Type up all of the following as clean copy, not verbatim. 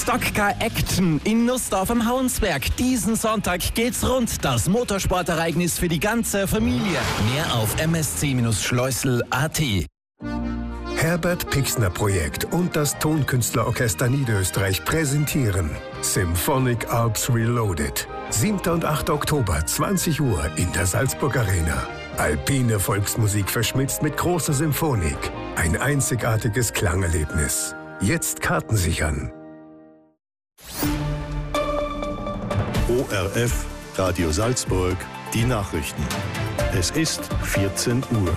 Stockcar Action in Nussdorf am Hauensberg. Diesen Sonntag geht's rund. Das Motorsportereignis für die ganze Familie. Mehr auf msc-schleusel.at. Herbert Pixner Projekt und das Tonkünstlerorchester Niederösterreich präsentieren Symphonic Alps Reloaded. 7. und 8. Oktober, 20 Uhr in der Salzburg Arena. Alpine Volksmusik verschmitzt mit großer Symphonik. Ein einzigartiges Klangerlebnis. Jetzt Karten sichern. ORF, Radio Salzburg, die Nachrichten. Es ist 14 Uhr.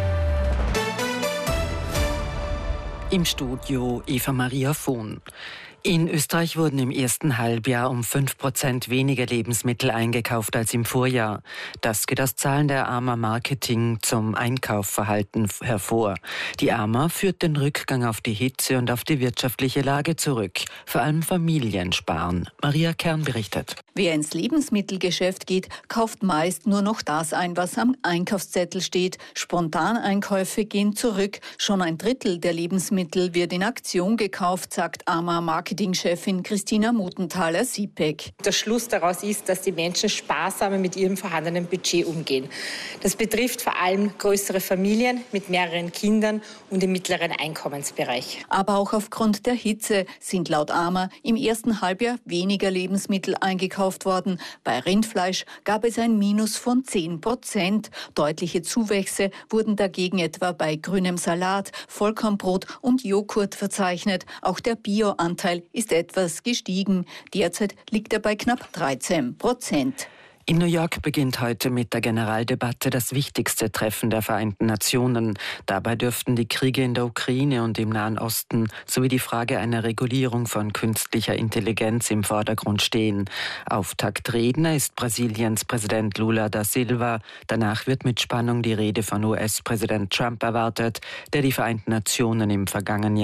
Im Studio Eva Maria Vohn. In Österreich wurden im ersten Halbjahr um 5% weniger Lebensmittel eingekauft als im Vorjahr. Das geht aus Zahlen der AMA Marketing zum Einkaufverhalten hervor. Die AMA führt den Rückgang auf die Hitze und auf die wirtschaftliche Lage zurück. Vor allem Familien sparen. Maria Kern berichtet. Wer ins Lebensmittelgeschäft geht, kauft meist nur noch das ein, was am Einkaufszettel steht. Spontaneinkäufe gehen zurück. Schon ein Drittel der Lebensmittel wird in Aktion gekauft, sagt AMA Marketingchefin Christina Muthenthaler-Siepeck. Der Schluss daraus ist, dass die Menschen sparsamer mit ihrem vorhandenen Budget umgehen. Das betrifft vor allem größere Familien mit mehreren Kindern und im mittleren Einkommensbereich. Aber auch aufgrund der Hitze sind laut AMA im ersten Halbjahr weniger Lebensmittel eingekauft worden. Bei Rindfleisch gab es ein Minus von 10%. Deutliche Zuwächse wurden dagegen etwa bei grünem Salat, Vollkornbrot und Joghurt verzeichnet. Auch der Bio-Anteil ist etwas gestiegen. Derzeit liegt er bei knapp 13%. In New York beginnt heute mit der Generaldebatte das wichtigste Treffen der Vereinten Nationen. Dabei dürften die Kriege in der Ukraine und im Nahen Osten sowie die Frage einer Regulierung von künstlicher Intelligenz im Vordergrund stehen. Auftaktredner ist Brasiliens Präsident Lula da Silva. Danach wird mit Spannung die Rede von US-Präsident Trump erwartet, der die Vereinten Nationen im vergangenen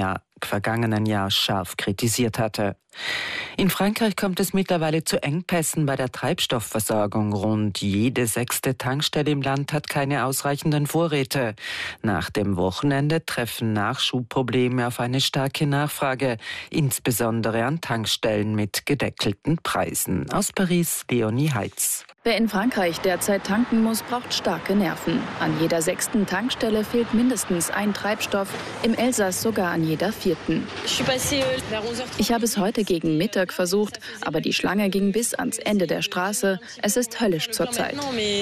Jahr scharf kritisiert hatte. In Frankreich kommt es mittlerweile zu Engpässen bei der Treibstoffversorgung. Rund jede 6. Tankstelle im Land hat keine ausreichenden Vorräte. Nach dem Wochenende treffen Nachschubprobleme auf eine starke Nachfrage, insbesondere an Tankstellen mit gedeckelten Preisen. Aus Paris, Leonie Heitz. Wer in Frankreich derzeit tanken muss, braucht starke Nerven. An jeder 6. Tankstelle fehlt mindestens ein Treibstoff, im Elsass sogar an jeder 4. Ich habe es heute gegen Mittag versucht, aber die Schlange ging bis ans Ende der Straße. Es ist höllisch zurzeit.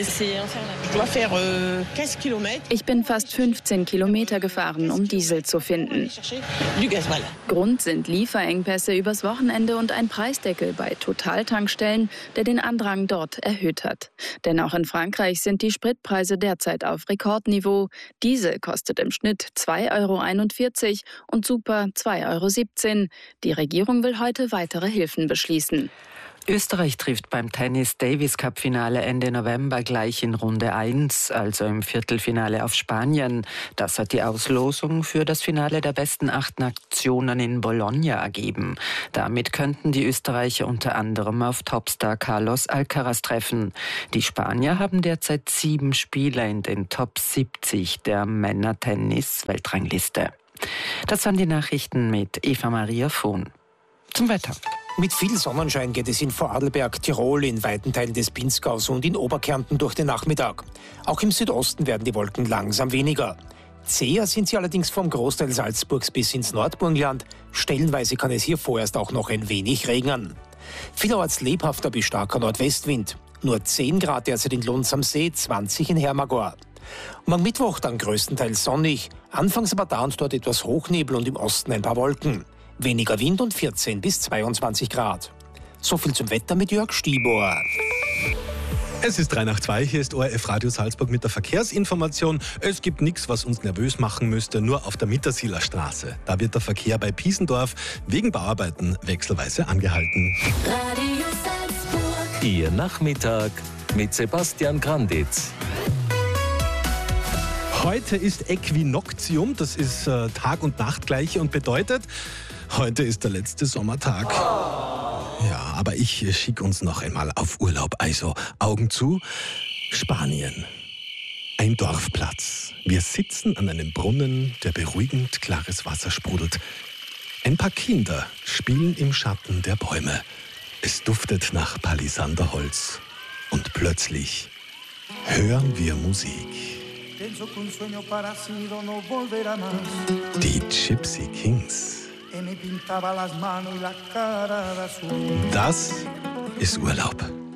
Ich bin fast 15 Kilometer gefahren, um Diesel zu finden. Grund sind Lieferengpässe übers Wochenende und ein Preisdeckel bei Totaltankstellen, der den Andrang dort erhöht hat. Denn auch in Frankreich sind die Spritpreise derzeit auf Rekordniveau. Diesel kostet im Schnitt 2,41 € und Super 2,17 €. Die Regierung will heute weitere Hilfen beschließen. Österreich trifft beim Tennis-Davis-Cup-Finale Ende November gleich in Runde 1, also im Viertelfinale auf Spanien. Das hat die Auslosung für das Finale der besten 8 Nationen in Bologna ergeben. Damit könnten die Österreicher unter anderem auf Topstar Carlos Alcaraz treffen. Die Spanier haben derzeit 7 Spieler in den Top 70 der Männer-Tennis-Weltrangliste. Das waren die Nachrichten mit Eva Maria Vohn. Zum Wetter. Mit viel Sonnenschein geht es in Vorarlberg, Tirol, in weiten Teilen des Pinzgaus und in Oberkärnten durch den Nachmittag. Auch im Südosten werden die Wolken langsam weniger. Zäher sind sie allerdings vom Großteil Salzburgs bis ins Nordburgenland. Stellenweise kann es hier vorerst auch noch ein wenig regnen. Vielerorts lebhafter bis starker Nordwestwind. Nur 10 Grad derzeit in Lunds am See, 20 in Hermagor. Und am Mittwoch dann größtenteils sonnig, anfangs aber da und dort etwas Hochnebel und im Osten ein paar Wolken. Weniger Wind und 14 bis 22 Grad. So viel zum Wetter mit Jörg Stibor. Es ist 3 nach 2, hier ist ORF Radio Salzburg mit der Verkehrsinformation. Es gibt nichts, was uns nervös machen müsste, nur auf der Mittersieler Straße. Da wird der Verkehr bei Piesendorf wegen Bauarbeiten wechselweise angehalten. Radio Salzburg. Ihr Nachmittag mit Sebastian Granditz. Heute ist Äquinoktium, das ist Tag- und Nachtgleiche und bedeutet, heute ist der letzte Sommertag. Ja, aber ich schicke uns noch einmal auf Urlaub. Also Augen zu, Spanien. Ein Dorfplatz. Wir sitzen an einem Brunnen, der beruhigend klares Wasser sprudelt. Ein paar Kinder spielen im Schatten der Bäume. Es duftet nach Palisanderholz. Und plötzlich hören wir Musik. Die Gypsy Kings. Das ist Urlaub.